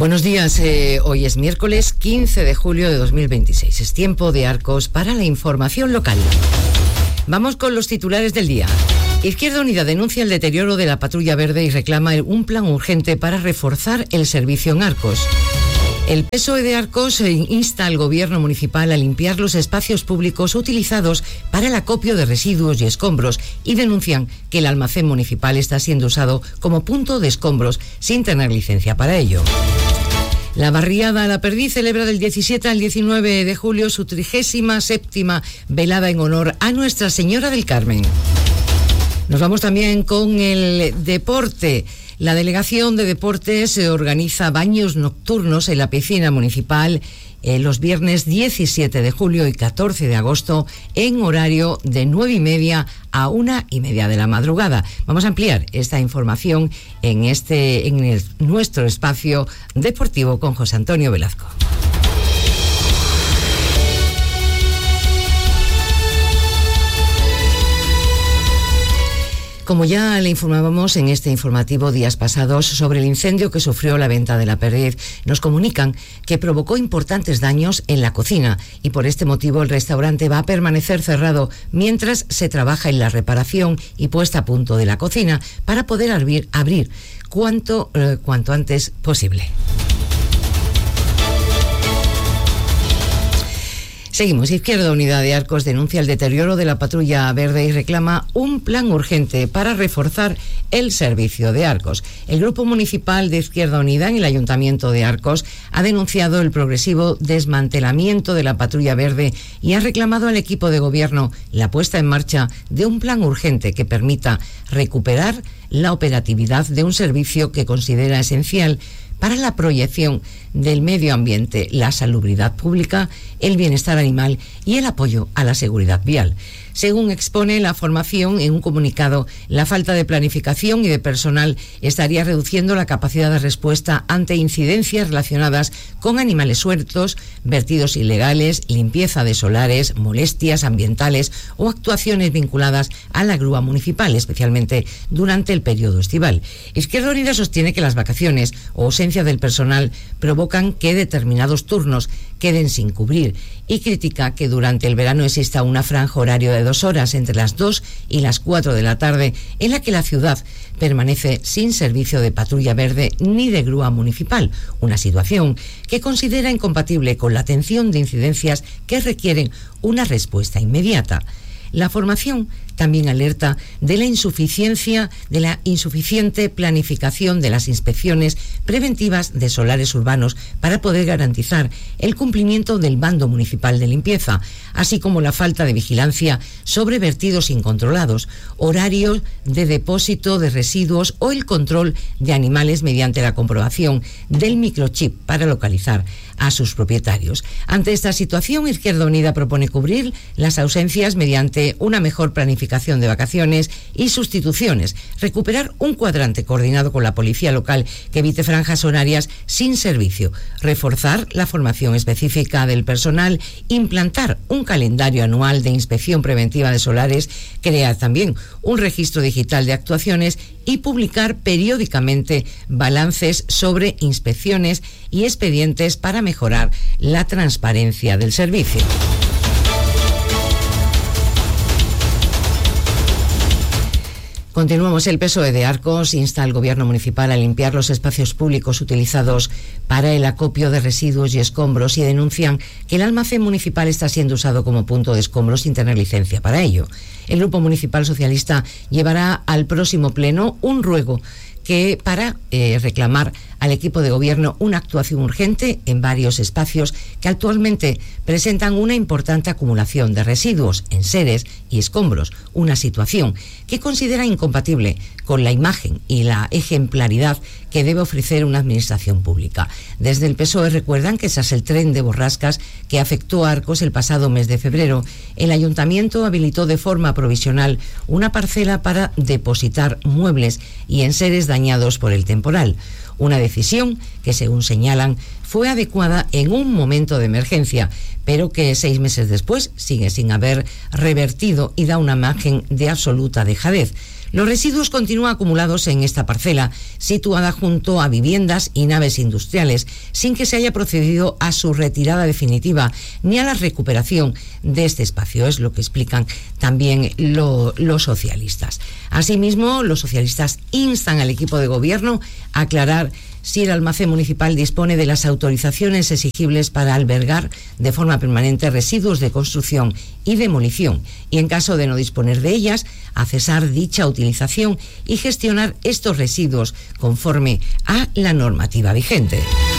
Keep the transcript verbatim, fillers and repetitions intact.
Buenos días, eh, hoy es miércoles quince de julio de dos mil veintiséis. Es tiempo de Arcos para la información local. Vamos con los titulares del día. Izquierda Unida denuncia el deterioro de la patrulla verde y reclama un plan urgente para reforzar el servicio en Arcos. El P S O E de Arcos insta al gobierno municipal a limpiar los espacios públicos utilizados para el acopio de residuos y escombros y denuncian que el almacén municipal está siendo usado como punto de escombros sin tener licencia para ello. La barriada La Perdiz celebra del diecisiete al diecinueve de julio su trigésima séptima velada en honor a Nuestra Señora del Carmen. Nos vamos también con el deporte. La Delegación de Deportes organiza baños nocturnos en la piscina municipal eh, los viernes diecisiete de julio y catorce de agosto en horario de nueve y media a una y media de la madrugada. Vamos a ampliar esta información en este en el, nuestro espacio deportivo con José Antonio Velasco. Como ya le informábamos en este informativo días pasados sobre el incendio que sufrió la venta de La Perdiz, nos comunican que provocó importantes daños en la cocina y por este motivo el restaurante va a permanecer cerrado mientras se trabaja en la reparación y puesta a punto de la cocina para poder abrir, abrir cuanto, eh, cuanto antes posible. Seguimos. Izquierda Unida de Arcos denuncia el deterioro de la patrulla verde y reclama un plan urgente para reforzar el servicio de Arcos. El Grupo Municipal de Izquierda Unida en el Ayuntamiento de Arcos ha denunciado el progresivo desmantelamiento de la patrulla verde y ha reclamado al equipo de gobierno la puesta en marcha de un plan urgente que permita recuperar la operatividad de un servicio que considera esencial para la proyección del medio ambiente, la salubridad pública, el bienestar animal y el apoyo a la seguridad vial. Según expone la formación en un comunicado, la falta de planificación y de personal estaría reduciendo la capacidad de respuesta ante incidencias relacionadas con animales sueltos, vertidos ilegales, limpieza de solares, molestias ambientales o actuaciones vinculadas a la grúa municipal, especialmente durante el periodo estival. Izquierda Unida sostiene que las vacaciones o ausencia del personal provocan que determinados turnos queden sin cubrir y critica que durante el verano exista una franja horaria de dos horas entre las dos y las cuatro de la tarde en la que la ciudad permanece sin servicio de patrulla verde ni de grúa municipal, una situación que considera incompatible con la atención de incidencias que requieren una respuesta inmediata. La formación también alerta de la insuficiencia, de la insuficiente planificación de las inspecciones preventivas de solares urbanos para poder garantizar el cumplimiento del bando municipal de limpieza, así como la falta de vigilancia sobre vertidos incontrolados, horarios de depósito de residuos o el control de animales mediante la comprobación del microchip para localizar a sus propietarios. Ante esta situación, Izquierda Unida propone cubrir las ausencias mediante una mejor planificación de vacaciones y sustituciones, recuperar un cuadrante coordinado con la policía local que evite franjas horarias sin servicio, reforzar la formación específica del personal, implantar un calendario anual de inspección preventiva de solares, crear también un registro digital de actuaciones y publicar periódicamente balances sobre inspecciones y expedientes para mejorar la transparencia del servicio. Continuamos. El P S O E de Arcos insta al gobierno municipal a limpiar los espacios públicos utilizados para el acopio de residuos y escombros y denuncian que el almacén municipal está siendo usado como punto de escombros sin tener licencia para ello. El Grupo Municipal Socialista llevará al próximo pleno un ruego que para eh, reclamar al equipo de gobierno una actuación urgente en varios espacios que actualmente presentan una importante acumulación de residuos, enseres y escombros, una situación que considera incompatible con la imagen y la ejemplaridad que debe ofrecer una administración pública. Desde el P S O E recuerdan que tras el tren de borrascas que afectó a Arcos el pasado mes de febrero, el ayuntamiento habilitó de forma provisional una parcela para depositar muebles y enseres dañados por el temporal. Una decisión que, según señalan, fue adecuada en un momento de emergencia, pero que seis meses después sigue sin haber revertido y da una imagen de absoluta dejadez. Los residuos continúan acumulados en esta parcela, situada junto a viviendas y naves industriales, sin que se haya procedido a su retirada definitiva ni a la recuperación de este espacio. Es lo que explican también lo, los socialistas. Asimismo, los socialistas instan al equipo de gobierno a aclarar si el almacén municipal dispone de las autorizaciones exigibles para albergar de forma permanente residuos de construcción y demolición, y en caso de no disponer de ellas, a cesar dicha utilización y gestionar estos residuos conforme a la normativa vigente.